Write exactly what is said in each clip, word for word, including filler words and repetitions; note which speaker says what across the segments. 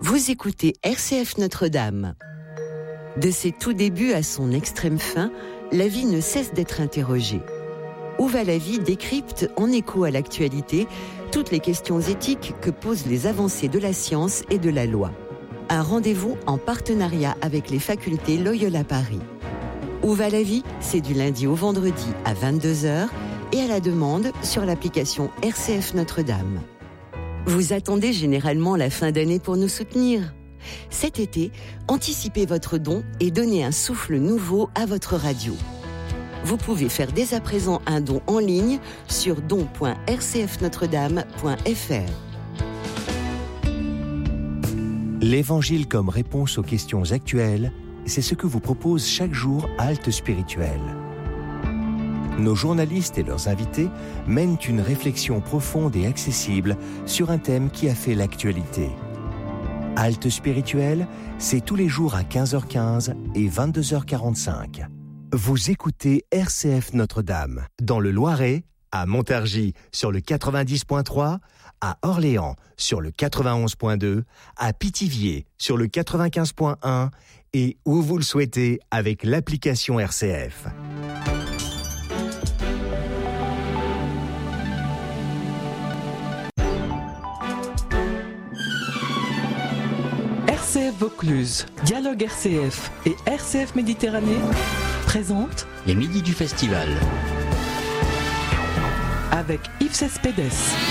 Speaker 1: Vous écoutez R C F Notre-Dame. De ses tout débuts à son extrême fin, la vie ne cesse d'être interrogée. Où va la vie décrypte, en écho à l'actualité, toutes les questions éthiques que posent les avancées de la science et de la loi. Un rendez-vous en partenariat avec les facultés Loyola Paris. Où va la vie ? C'est du lundi au vendredi à vingt-deux heures et à la demande sur l'application R C F Notre-Dame. Vous attendez généralement la fin d'année pour nous soutenir ? Cet été, anticipez votre don et donnez un souffle nouveau à votre radio. Vous pouvez faire dès à présent un don en ligne sur don point r c f notre dame point f r.
Speaker 2: L'Évangile comme réponse aux questions actuelles, c'est ce que vous propose chaque jour Halte Spirituelle. Nos journalistes et leurs invités mènent une réflexion profonde et accessible sur un thème qui a fait l'actualité. Halte Spirituelle, c'est tous les jours à quinze heures quinze et vingt-deux heures quarante-cinq. Vous écoutez R C F Notre-Dame, dans le Loiret, à Montargis sur le quatre-vingt-dix point trois, à Orléans sur le quatre-vingt-onze point deux, à Pithiviers sur le quatre-vingt-quinze point un et où vous le souhaitez avec l'application R C F.
Speaker 3: R C F Vaucluse, Dialogue R C F et R C F Méditerranée présentent
Speaker 4: les Midis du Festival
Speaker 3: avec Yves Cespedes.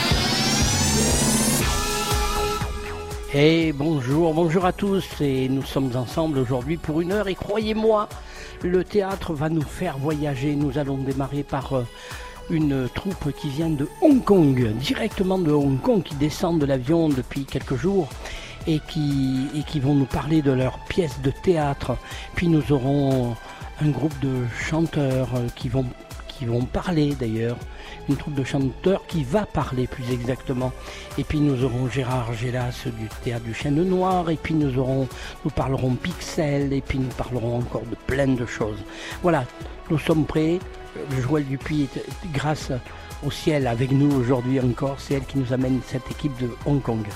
Speaker 5: Et bonjour, bonjour à tous, et nous sommes ensemble aujourd'hui pour une heure, et croyez-moi, le théâtre va nous faire voyager. Nous allons démarrer par une troupe qui vient de Hong Kong, directement de Hong Kong, qui descend de l'avion depuis quelques jours et qui, et qui vont nous parler de leurs pièces de théâtre. Puis nous aurons un groupe de chanteurs qui vont, qui vont parler d'ailleurs, une troupe de chanteurs qui va parler plus exactement. Et puis nous aurons Gérard Gélas du Théâtre du Chêne Noir, et puis nous aurons, nous parlerons Pixel, et puis nous parlerons encore de plein de choses. Voilà, nous sommes prêts. Joël Dupuis est, grâce au ciel, avec nous aujourd'hui encore. C'est elle qui nous amène cette équipe de Hong Kong.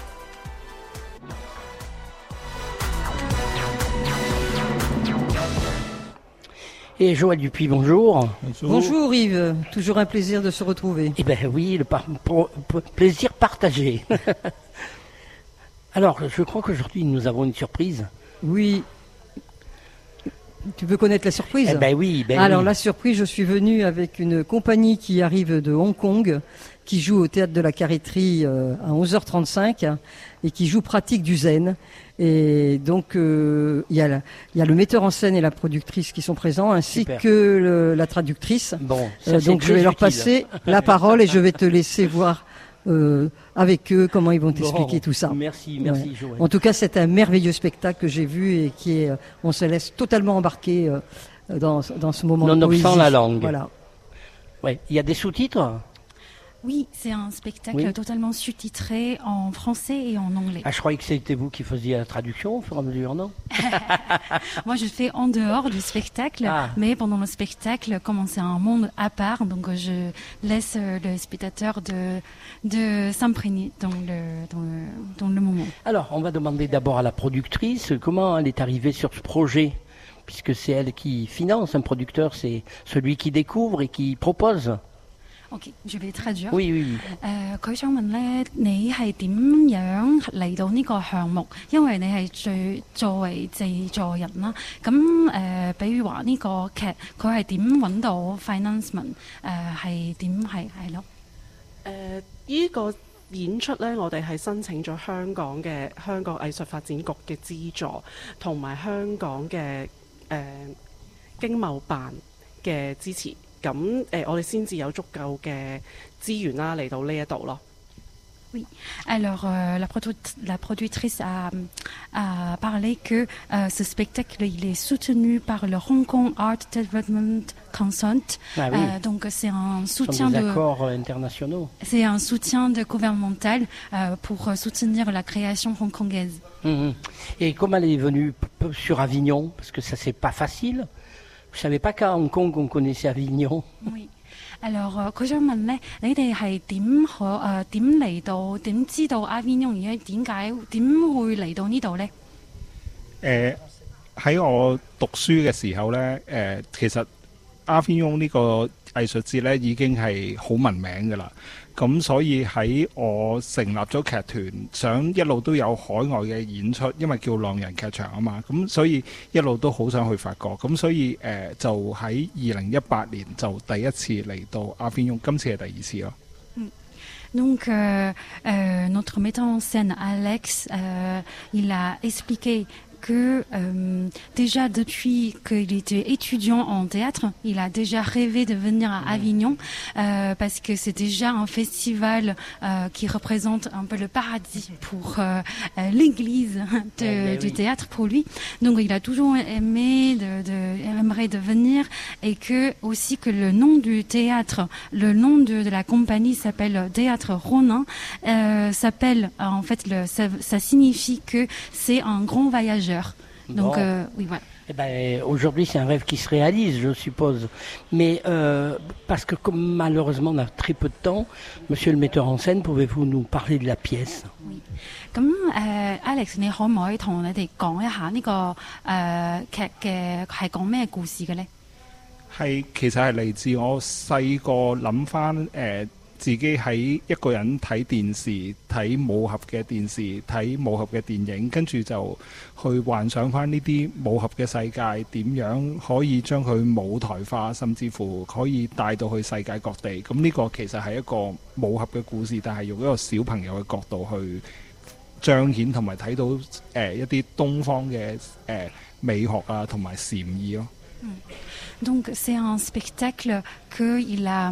Speaker 5: Et Joël Dupuis, bonjour.
Speaker 6: Bonjour. Bonjour Yves, toujours un plaisir de se retrouver.
Speaker 5: Eh bien oui, le par- pour, pour, plaisir partagé. Alors, je crois qu'aujourd'hui nous avons une surprise.
Speaker 6: Oui. Tu veux connaître la surprise ?
Speaker 5: Eh ben oui. Ben
Speaker 6: Alors
Speaker 5: oui.
Speaker 6: La surprise, je suis venue avec une compagnie qui arrive de Hong Kong, qui joue au Théâtre de la Carré-Terie euh, à onze heures trente-cinq et qui joue Pratique du Zen. Et donc, il euh, y, y a le metteur en scène et la productrice qui sont présents, ainsi
Speaker 5: Super.
Speaker 6: que le, la traductrice.
Speaker 5: Bon, ça,
Speaker 6: euh, donc, je vais leur
Speaker 5: utile.
Speaker 6: passer la parole et je vais te laisser voir euh, avec eux comment ils vont t'expliquer
Speaker 5: Bon,
Speaker 6: tout ça.
Speaker 5: Merci, merci
Speaker 6: Ouais.
Speaker 5: Joël.
Speaker 6: En tout cas, c'est un merveilleux spectacle que j'ai vu et qui est, on se laisse totalement embarquer euh, dans, dans ce moment de poésie.
Speaker 5: Nonobstant la langue.
Speaker 6: Voilà.
Speaker 5: Ouais. Il y a des sous-titres ?
Speaker 7: Oui, c'est un spectacle
Speaker 5: Oui.
Speaker 7: totalement sous-titré en français et en anglais.
Speaker 5: Ah, je croyais que c'était vous qui faisiez la traduction au fur et à mesure, non ?
Speaker 7: Moi, je fais en dehors du spectacle,
Speaker 5: Ah.
Speaker 7: mais pendant le spectacle, comme c'est un monde à part, donc je laisse le spectateur de, de s'imprégner dans le, dans, le, dans le moment.
Speaker 5: Alors, on va demander d'abord à la productrice comment elle est arrivée sur ce projet, puisque c'est elle qui finance. Un producteur, c'est celui qui découvre et qui propose.
Speaker 7: Ok, je vais traduire.
Speaker 5: Oui, oui, oui.
Speaker 7: 誒，佢想問咧，你係點樣嚟到呢個項目？因為你係最作為製作人啦，咁誒、呃，比如話呢個劇，佢係點揾到 financement？ 誒係點係係咯？
Speaker 8: 誒依個演出呢，我哋係申請咗香港嘅香港藝術發展局嘅資助，同埋香港嘅誒、呃、經貿辦嘅支持。咁誒、呃，我哋先至有足夠嘅資源啦，嚟到呢一度咯。
Speaker 7: Oui. Alors, euh, la, produ- la productrice a, a parlé que euh, ce spectacle il est soutenu par le Hong Kong Art Development Council.
Speaker 5: Ah oui.
Speaker 7: Euh, donc, c'est un
Speaker 5: Ce sont
Speaker 7: soutien
Speaker 5: des
Speaker 7: de
Speaker 5: accords euh, internationaux.
Speaker 7: c'est un soutien de gouvernemental euh, pour soutenir la création hongkongaise.
Speaker 5: Mmh. Et comment elle est venue p- p- sur Avignon ? Parce que ça, c'est pas facile. Je savais pas qu'à Hong Kong on connaissait Avignon.
Speaker 7: Oui. Alors，佢想問咧，你哋係點可誒點嚟到點知道阿 Avignon 而家點解點會嚟到呢度咧？
Speaker 4: 誒喺我讀書嘅時候咧，誒、呃、其實 Avignon 呢個藝術節咧已經係好聞名㗎啦。咁所以喺我成立咗劇團，想一路都有海外嘅演出，因為叫浪人劇場啊嘛。咁所以一路都好想去法國。咁所以誒、呃、就喺二零一八年就第一次嚟到 Avignon， 今次係第二次咯。
Speaker 7: 嗯。Donc, euh, euh, notre metteur en scène, Alex, euh, il a expliqué que euh, déjà depuis qu'il était étudiant en théâtre, il a déjà rêvé de venir à Avignon euh, parce que c'est déjà un festival euh, qui représente un peu le paradis pour euh, euh, l'église de, eh du oui. théâtre pour lui. Donc il a toujours aimé de, de, aimerait de venir et que aussi que le nom du théâtre, le nom de, de la compagnie s'appelle Théâtre Ronin, euh, s'appelle en fait le, ça, ça signifie que c'est un grand voyageur. Donc, bon. euh, oui, voilà.
Speaker 5: Eh ben, aujourd'hui, c'est un rêve qui se réalise, je suppose. Mais euh, parce que comme malheureusement on a très peu de temps, monsieur le metteur en scène, pouvez-vous nous parler de la pièce?
Speaker 7: Oui. 咁誒 Alex， 你可唔可以同你哋講一下呢個誒劇嘅係講咩故事嘅咧？
Speaker 4: 係其實係嚟自我細個諗翻誒。自己喺一個人睇電視、睇武俠嘅電視、睇武俠嘅電影，跟住就去幻想翻呢啲武俠嘅世界點樣可以將佢舞台化，甚至乎可以帶到去世界各地。咁呢個其實係一個武俠嘅故事，但係用一個小朋友嘅角度去彰顯同埋睇到誒、呃、一啲東方嘅誒、呃、美學啊同埋禪意咯。
Speaker 7: 嗯 Donc c'est un spectacle qu'il a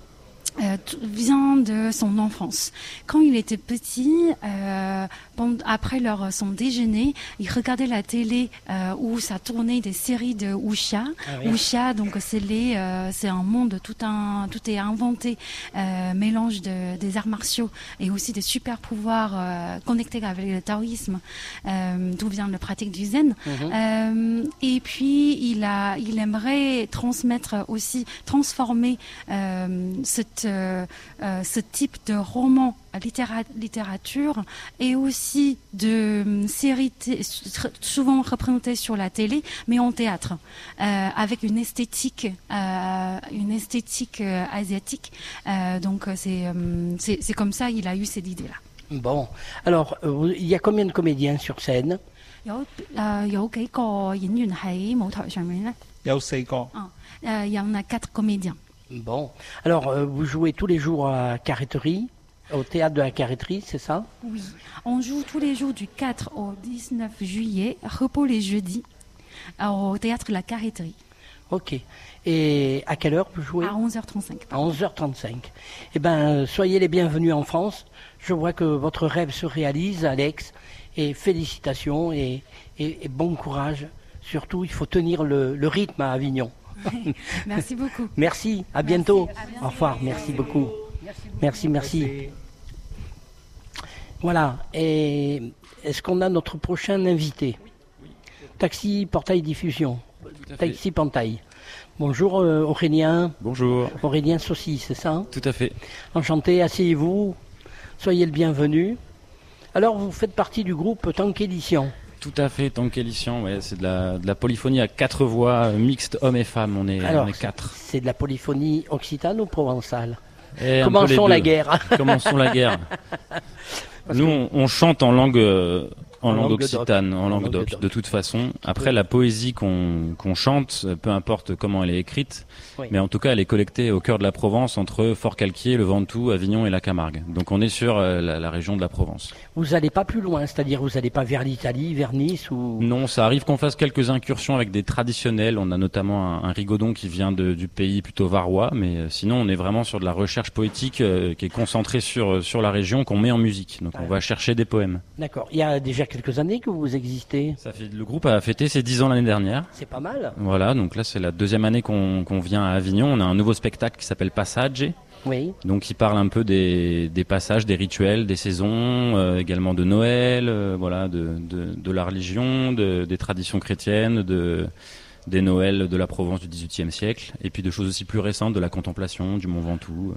Speaker 7: Euh, vient de son enfance. Quand il était petit, euh, pendant, après leur, son déjeuner, il regardait la télé euh, où ça tournait des séries de wuxia. Ah oui. Wuxia, donc c'est les, euh, c'est un monde tout un, tout est inventé, euh, mélange de, des arts martiaux et aussi des super pouvoirs euh, connectés avec le taoïsme, euh, d'où vient la pratique du zen. Mm-hmm. Euh, et puis il a, il aimerait transmettre aussi, transformer euh, cette Euh, euh, ce type de roman littéra- littérature et aussi de euh, séries t- souvent représentées sur la télé mais en théâtre euh, avec une esthétique euh, une esthétique euh, asiatique euh, donc c'est, euh, c'est, c'est comme ça il a eu cette idée là.
Speaker 5: Bon, alors euh, il y a combien de comédiens sur scène?
Speaker 7: 有誒有幾個演員喺舞台上面咧？
Speaker 4: 有四個。
Speaker 7: 啊誒有嗱 quatre comédiens.
Speaker 5: Bon, alors euh, vous jouez tous les jours à Carré-Terie, au théâtre de la Carré-Terie, c'est ça?
Speaker 7: Oui, on joue tous les jours du quatre au dix-neuf juillet, repos les jeudis, au théâtre de la Carré-Terie.
Speaker 5: Ok. Et à quelle heure vous jouez?
Speaker 7: À onze heures trente-cinq.
Speaker 5: À onze heures trente-cinq. Eh bien, soyez les bienvenus en France. Je vois que votre rêve se réalise, Alex, et félicitations et, et, et bon courage. Surtout, il faut tenir le, le rythme à Avignon.
Speaker 7: Merci beaucoup.
Speaker 5: Merci, à bientôt. Merci, à bientôt. Au revoir, merci beaucoup. Merci, merci. merci. Voilà, et est-ce qu'on a notre prochain invité? Oui. Taxi Portail Diffusion. Taxi Portail. Bonjour euh, Aurélien.
Speaker 9: Bonjour.
Speaker 5: Aurélien Saucy, c'est ça?
Speaker 9: Tout à fait.
Speaker 5: Enchanté, asseyez-vous. Soyez le bienvenu. Alors, vous faites partie du groupe Tank Édition.
Speaker 9: Tout à fait, Tank Édition, ouais, c'est de la, de la polyphonie à quatre voix, mixte hommes et femmes, on est,
Speaker 5: Alors,
Speaker 9: on est quatre.
Speaker 5: C'est de la polyphonie occitane ou provençale?
Speaker 9: et
Speaker 5: Commençons la guerre.
Speaker 9: Commençons la guerre. Nous, on, on chante en langue, euh, en, en langue, langue occitane, en, en langue d'oc, de toute façon. Après, oui. La poésie qu'on, qu'on chante, peu importe comment elle est écrite, oui. Mais en tout cas, elle est collectée au cœur de la Provence, entre Fort-Calquier, le Ventoux, Avignon et la Camargue. Donc, on est sur euh, la, la région de la Provence.
Speaker 5: Vous n'allez pas plus loin, c'est-à-dire vous n'allez pas vers l'Italie, vers Nice ou...
Speaker 9: Non, ça arrive qu'on fasse quelques incursions avec des traditionnels. On a notamment un, un rigodon qui vient de, du pays plutôt varois, mais euh, sinon, on est vraiment sur de la recherche poétique euh, qui est concentrée sur, sur la région, qu'on met en musique. Donc, ah. on va chercher des poèmes.
Speaker 5: D'accord. Il y a déjà quelques années que vous existez.
Speaker 9: Ça fait, le groupe a fêté ses dix ans l'année dernière.
Speaker 5: C'est pas mal.
Speaker 9: Voilà, donc là, c'est la deuxième année qu'on, qu'on vient à Avignon. On a un nouveau spectacle qui s'appelle Passage.
Speaker 5: Oui.
Speaker 9: Donc, il parle un peu des, des passages, des rituels, des saisons, euh, également de Noël, euh, voilà, de, de, de la religion, de, des traditions chrétiennes, de, des Noëls de la Provence du dix-huitième siècle, et puis de choses aussi plus récentes, de la contemplation, du Mont Ventoux.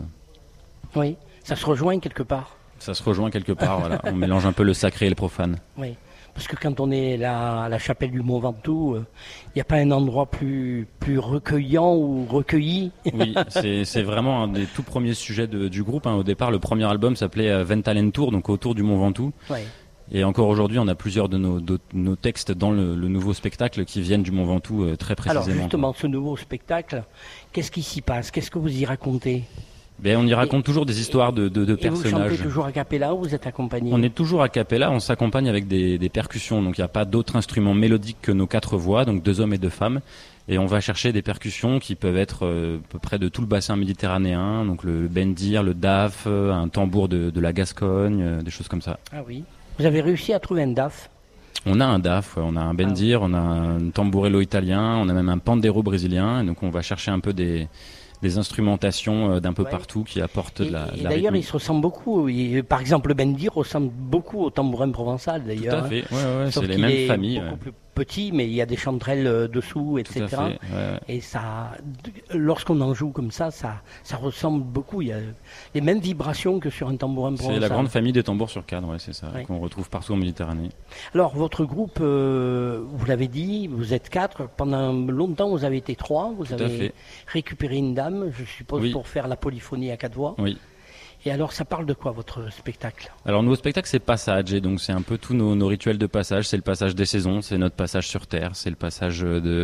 Speaker 5: Oui, ça se rejoint quelque part.
Speaker 9: Ça se rejoint quelque part, voilà. On mélange un peu le sacré et le profane.
Speaker 5: Oui, parce que quand on est là, à la chapelle du Mont Ventoux, il euh, n'y a pas un endroit plus, plus recueillant ou recueilli.
Speaker 9: Oui, c'est, c'est vraiment un des tout premiers sujets de, du groupe. Hein. Au départ, le premier album s'appelait euh, Ventalentour, donc autour du Mont Ventoux.
Speaker 5: Oui.
Speaker 9: Et encore aujourd'hui, on a plusieurs de nos, de, nos textes dans le, le nouveau spectacle qui viennent du Mont Ventoux euh, très précisément.
Speaker 5: Alors justement, ce nouveau spectacle, qu'est-ce qui s'y passe? Qu'est-ce que vous y racontez?
Speaker 9: Ben, on y raconte et, toujours des histoires de, de, de
Speaker 5: et
Speaker 9: personnages.
Speaker 5: Vous chantez toujours a cappella ou vous êtes accompagné?
Speaker 9: On est toujours a cappella, on s'accompagne avec des, des percussions. Donc il n'y a pas d'autres instruments mélodiques que nos quatre voix, donc deux hommes et deux femmes. Et on va chercher des percussions qui peuvent être euh, à peu près de tout le bassin méditerranéen, donc le bendir, le daf, un tambour de, de la Gascogne, euh, des choses comme ça.
Speaker 5: Ah oui. Vous avez réussi à trouver un daf?
Speaker 9: On a un daf, ouais, on a un bendir, ah oui. On a un tambourello italien, on a même un pandero brésilien. Et donc on va chercher un peu des, des instrumentations d'un peu ouais. partout qui apportent
Speaker 5: et,
Speaker 9: de la,
Speaker 5: et
Speaker 9: de la
Speaker 5: d'ailleurs,
Speaker 9: rythmique.
Speaker 5: il se ressemble beaucoup. Il, par exemple, le bendir ressemble beaucoup au tambourin provençal, d'ailleurs.
Speaker 9: Tout à fait, ouais, ouais,
Speaker 5: Sauf
Speaker 9: c'est les
Speaker 5: qu'il
Speaker 9: mêmes
Speaker 5: est
Speaker 9: familles.
Speaker 5: Beaucoup
Speaker 9: ouais.
Speaker 5: plus petit, mais il y a des chanterelles euh, dessous, et cetera.
Speaker 9: Tout à fait, ouais, ouais.
Speaker 5: Et ça, lorsqu'on en joue comme ça, ça, ça ressemble beaucoup. Il y a les mêmes vibrations que sur un tambourin provençal.
Speaker 9: C'est la grande famille des tambours sur cadre, ouais, c'est ça,
Speaker 5: ouais.
Speaker 9: qu'on retrouve partout en Méditerranée.
Speaker 5: Alors, votre groupe, euh, vous l'avez dit, vous êtes quatre. Pendant longtemps, vous avez été trois. Vous
Speaker 9: Tout
Speaker 5: avez récupéré une dame, je suppose,
Speaker 9: oui.
Speaker 5: pour faire la polyphonie à quatre voix.
Speaker 9: Oui.
Speaker 5: Et alors, ça parle de quoi, votre spectacle?
Speaker 9: Alors, nouveau spectacle, c'est passage, et donc c'est un peu tous nos, nos rituels de passage. C'est le passage des saisons, c'est notre passage sur Terre, c'est le passage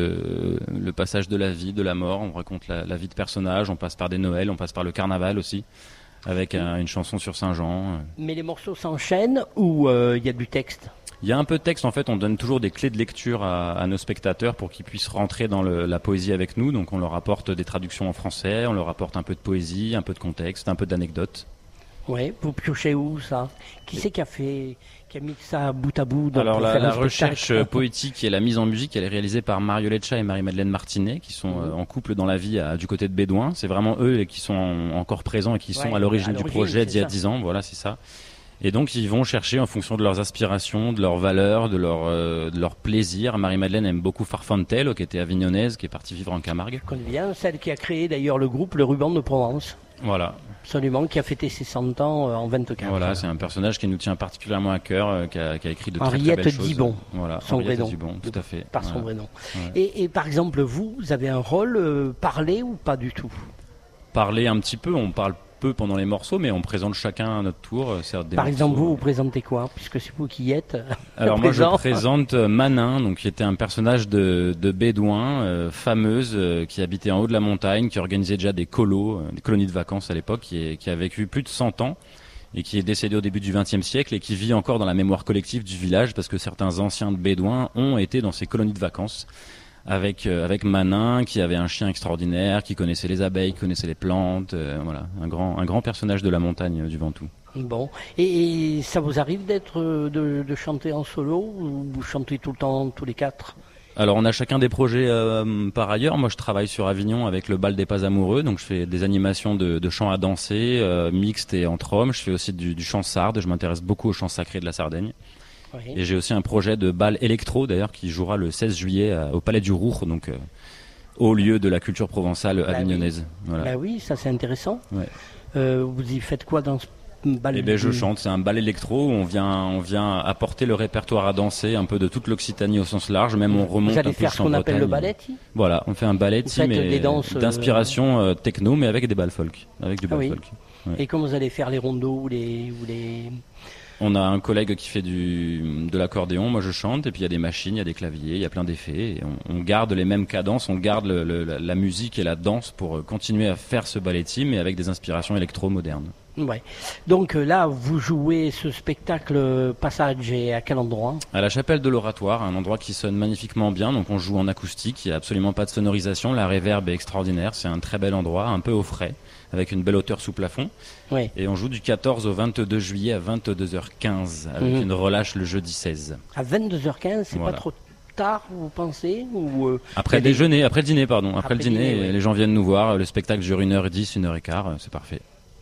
Speaker 9: de le passage de la vie, de la mort. On raconte la, la vie de personnages, on passe par des Noëls, on passe par le carnaval aussi, avec un, une chanson sur Saint-Jean.
Speaker 5: Mais les morceaux s'enchaînent ou il euh, y a du texte?
Speaker 9: Il y a un peu de texte, en fait, on donne toujours des clés de lecture à, à nos spectateurs pour qu'ils puissent rentrer dans le, la poésie avec nous. Donc on leur apporte des traductions en français, on leur apporte un peu de poésie, un peu de contexte, un peu d'anecdotes.
Speaker 5: Oui, vous piochez où ça? Qui c'est qui a fait, qui a mis ça bout à bout? Donc,
Speaker 9: Alors
Speaker 5: pour
Speaker 9: la,
Speaker 5: faire
Speaker 9: la
Speaker 5: un
Speaker 9: recherche poétique et la mise en musique, elle est réalisée par Mario Leccia et Marie-Madeleine Martinet, qui sont mmh. euh, en couple dans la vie à, du côté de Bédouin. C'est vraiment eux qui sont en, encore présents et qui sont ouais, à l'origine du projet d'il y a dix ans. Voilà, c'est ça. Et donc ils vont chercher en fonction de leurs aspirations, de leurs valeurs, de leur euh, de leur plaisir. Marie-Madeleine aime beaucoup Farfantello, qui était avignonnaise, qui est partie vivre en Camargue.
Speaker 5: Je connais bien celle qui a créé d'ailleurs le groupe Le Ruban de Provence.
Speaker 9: Voilà.
Speaker 5: Absolument, qui a fêté ses cent ans euh, en vingt-quatre.
Speaker 9: Voilà, c'est un personnage qui nous tient particulièrement à cœur, euh, qui, a, qui a écrit de
Speaker 5: Henriette
Speaker 9: très, très belles
Speaker 5: Dibon,
Speaker 9: choses. Voilà,
Speaker 5: son vrai nom.
Speaker 9: Dibon, tout à fait.
Speaker 5: Par
Speaker 9: voilà.
Speaker 5: son vrai nom.
Speaker 9: Ouais.
Speaker 5: Et, et par exemple, vous, vous avez un rôle euh, parlé ou pas du tout?
Speaker 9: Parler un petit peu, on parle peu pendant les morceaux, mais on présente chacun à notre tour. Des
Speaker 5: Par
Speaker 9: morceaux.
Speaker 5: exemple, vous, vous présentez quoi? Puisque c'est vous qui y êtes.
Speaker 9: Alors moi, je présente Manin, donc qui était un personnage de, de bédouin, euh, fameuse, euh, qui habitait en haut de la montagne, qui organisait déjà des colos, euh, des colonies de vacances à l'époque, qui, est, qui a vécu plus de cent ans et qui est décédé au début du vingtième siècle et qui vit encore dans la mémoire collective du village parce que certains anciens de bédouins ont été dans ces colonies de vacances. Avec euh, avec Manin qui avait un chien extraordinaire, qui connaissait les abeilles, qui connaissait les plantes, euh, voilà, un grand un grand personnage de la montagne euh, du Ventoux.
Speaker 5: Bon, et, et ça vous arrive d'être de, de chanter en solo ou vous chantez tout le temps tous les quatre?
Speaker 9: Alors on a chacun des projets euh, par ailleurs. Moi je travaille sur Avignon avec le Bal des Pas Amoureux, donc je fais des animations de, de chants à danser, euh, mixtes et entre hommes. Je fais aussi du, du chant sarde, je m'intéresse beaucoup au chant sacré de la Sardaigne. Oui. Et j'ai aussi un projet de bal électro d'ailleurs qui jouera le seize juillet à, au Palais du Roure, donc euh, au lieu de la culture provençale bah avignonnaise.
Speaker 5: Oui.
Speaker 9: Voilà.
Speaker 5: Bah oui, ça c'est intéressant.
Speaker 9: Ouais.
Speaker 5: Euh, vous y faites quoi dans ce bal?
Speaker 9: Eh ben je chante, c'est un bal électro où on vient, on vient apporter le répertoire à danser un peu de toute l'Occitanie au sens large, même on remonte
Speaker 5: vous allez
Speaker 9: un peu
Speaker 5: faire ce qu'on appelle le balletti?
Speaker 9: Voilà, on fait un balletti mais d'inspiration euh, techno mais avec des balles folk, avec du
Speaker 5: ah
Speaker 9: bal
Speaker 5: oui.
Speaker 9: folk. Ouais.
Speaker 5: Et comment vous allez faire les rondeaux ou les, ou les...
Speaker 9: On a un collègue qui fait du, de l'accordéon, moi je chante, et puis il y a des machines, il y a des claviers, il y a plein d'effets, et on, on garde les mêmes cadences, on garde le, le, la, la musique et la danse pour continuer à faire ce balletti, mais avec des inspirations électro-modernes.
Speaker 5: Ouais. Donc là, vous jouez ce spectacle Passage et à quel endroit?
Speaker 9: À la chapelle de l'Oratoire, un endroit qui sonne magnifiquement bien, donc on joue en acoustique, il n'y a absolument pas de sonorisation, la réverb est extraordinaire, c'est un très bel endroit, un peu au frais, avec une belle hauteur sous plafond.
Speaker 5: Oui.
Speaker 9: Et on joue du quatorze au vingt-deux juillet à vingt-deux heures quinze, avec mmh. une relâche le jeudi seize.
Speaker 5: À vingt-deux heures quinze, c'est voilà. Pas trop tard, vous pensez ou euh,
Speaker 9: Après le des... déjeuner, après le dîner, pardon. Après, après le dîner,
Speaker 5: dîner ouais.
Speaker 9: Les gens viennent nous voir, le spectacle dure une heure dix, une heure quinze, c'est parfait.
Speaker 5: Ouais.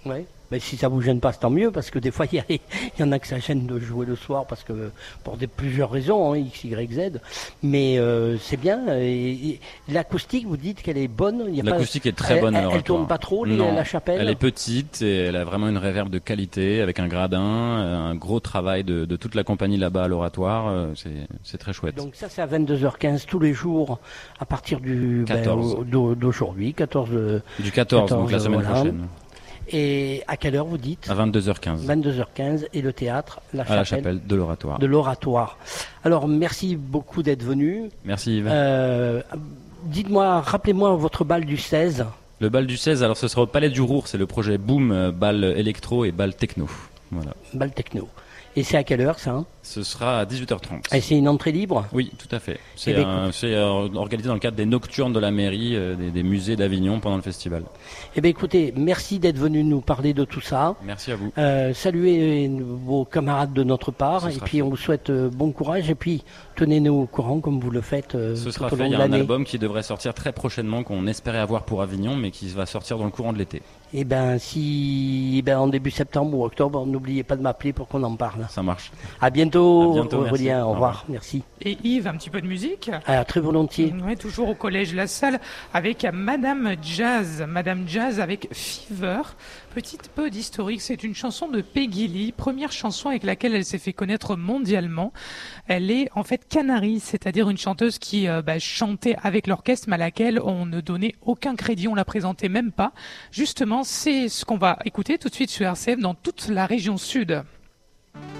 Speaker 5: Mais si ça vous gêne pas, c'est tant mieux, parce que des fois, il y, y en a que ça gêne de jouer le soir, parce que pour des, plusieurs raisons, hein, X, Y, Z. Mais euh, c'est bien. Et, et l'acoustique, vous dites qu'elle est bonne. Il y a
Speaker 9: L'acoustique
Speaker 5: pas,
Speaker 9: est très bonne.
Speaker 5: Elle, elle tourne pas trop, les,
Speaker 9: non,
Speaker 5: la chapelle.
Speaker 9: Elle est petite et elle a vraiment une réverb de qualité, avec un gradin, un gros travail de, de toute la compagnie là-bas à l'Oratoire. C'est, c'est très chouette.
Speaker 5: Donc ça, c'est à vingt-deux heures quinze tous les jours, à partir du
Speaker 9: quatorze.
Speaker 5: Ben, d'aujourd'hui, quatorze.
Speaker 9: Du quatorze, donc la semaine
Speaker 5: voilà.
Speaker 9: prochaine.
Speaker 5: Et à quelle heure vous dites ?
Speaker 9: À vingt-deux heures quinze.
Speaker 5: vingt-deux heures quinze et le théâtre, la
Speaker 9: à
Speaker 5: chapelle,
Speaker 9: la chapelle de l'Oratoire.
Speaker 5: De l'Oratoire. Alors merci beaucoup d'être venu.
Speaker 9: Merci Yves.
Speaker 5: Euh, dites-moi, rappelez-moi votre bal du seize.
Speaker 9: Le bal du seize, alors ce sera au Palais du Roure, c'est le projet Boom, bal électro et bal techno. Voilà.
Speaker 5: Bal techno. Et c'est à quelle heure ça hein
Speaker 9: Ce sera à dix-huit heures trente.
Speaker 5: Et c'est une entrée libre ?
Speaker 9: Oui, tout à fait. C'est,
Speaker 5: eh bien,
Speaker 9: un, c'est euh, organisé dans le cadre des nocturnes de la mairie, euh, des, des musées d'Avignon pendant le festival.
Speaker 5: Eh bien écoutez, merci d'être venu nous parler de tout ça.
Speaker 9: Merci à vous.
Speaker 5: Euh, saluez vos camarades de notre part
Speaker 9: Ce
Speaker 5: et
Speaker 9: sera
Speaker 5: puis
Speaker 9: fait.
Speaker 5: on vous souhaite euh, bon courage et puis tenez-nous au courant comme vous le faites euh,
Speaker 9: Ce
Speaker 5: tout
Speaker 9: sera
Speaker 5: au
Speaker 9: fait,
Speaker 5: long
Speaker 9: il y
Speaker 5: de
Speaker 9: a un
Speaker 5: l'année.
Speaker 9: album qui devrait sortir très prochainement, qu'on espérait avoir pour Avignon, mais qui va sortir dans le courant de l'été.
Speaker 5: Et ben si eh ben, en début septembre ou octobre, n'oubliez pas de m'appeler pour qu'on en parle.
Speaker 9: Ça marche.
Speaker 5: À bientôt,
Speaker 9: À bientôt,
Speaker 5: Aurélien,
Speaker 9: merci.
Speaker 5: au revoir,
Speaker 9: Au revoir.
Speaker 5: merci.
Speaker 10: Et Yves, un petit peu de musique ?
Speaker 5: Ah, très volontiers.
Speaker 10: Ouais, toujours au collège La Salle avec Madame Jazz. Madame Jazz avec Fever. Petite peu d'historique, c'est une chanson de Peggy Lee, première chanson avec laquelle elle s'est fait connaître mondialement. Elle est en fait canari, c'est-à-dire une chanteuse qui euh, bah, chantait avec l'orchestre, mais à laquelle on ne donnait aucun crédit, on la présentait même pas. Justement, c'est ce qu'on va écouter tout de suite sur R C F dans toute la région sud.